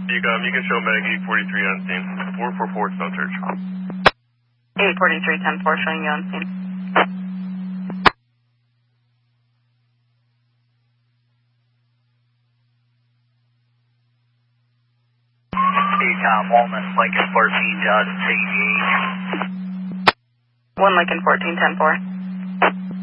You can show Meg 843 on scene. 444 Stone Church. 843, 10-4, showing you on scene. Tom, Walnut, Lincoln 14, Johnson, 68. 1 Lincoln 14, 10-4.